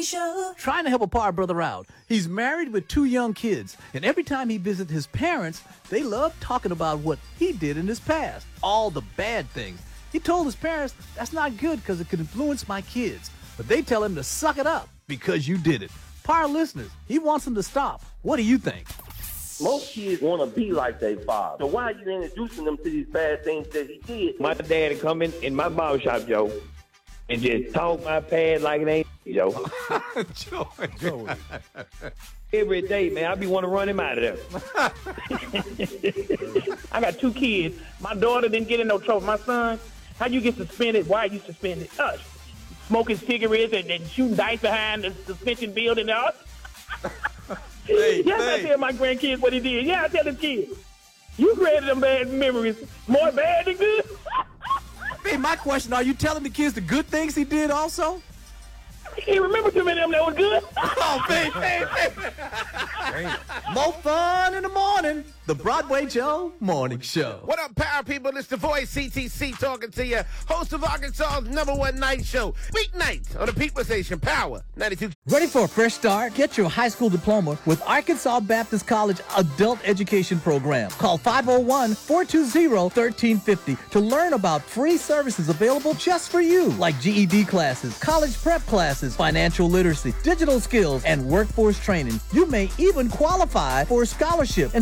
Show. Trying to help a power brother out. He's married with 2 young kids, and every time he visits his parents, they love talking about what he did in his past, all the bad things. He told his parents that's not good because it could influence my kids, but they tell him to suck it up because you did it. Power listeners, he wants them to stop. What do you think? Most kids want to be like their father. So why are you introducing them to these bad things that he did? My dad would come in my barbershop, Joe, and just talk my pad like it ain't, Joe. Joey. Every day, man, I be want to run him out of there. I got 2 kids. My daughter didn't get in no trouble. My son, how you get suspended? Why are you suspended? Smoking cigarettes and shooting dice behind the suspension building. Hey, I tell my grandkids what he did. Yeah, I tell the kids. You created them bad memories. More bad than good. Hey, my question, are you telling the kids the good things he did also? I can't remember too many of them that were good. Oh, baby. More fun in the morning. The Broadway Joe Morning Show. What up, power people? It's the voice, CTC, talking to you. Host of Arkansas's #1 night show. Weeknights on the People Station, Power 92. Ready for a fresh start? Get your high school diploma with Arkansas Baptist College Adult Education Program. Call 501-420-1350 to learn about free services available just for you, like GED classes, college prep classes, financial literacy, digital skills, and workforce training. You may even qualify for a scholarship.